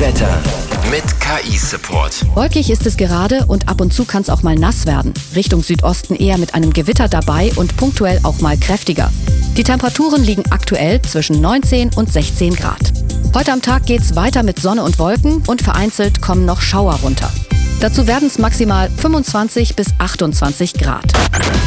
Wetter mit KI-Support. Wolkig ist es gerade und ab und zu kann es auch mal nass werden. Richtung Südosten eher mit einem Gewitter dabei und punktuell auch mal kräftiger. Die Temperaturen liegen aktuell zwischen 19 und 16 Grad. Heute am Tag geht's weiter mit Sonne und Wolken und vereinzelt kommen noch Schauer runter. Dazu werden es maximal 25 bis 28 Grad.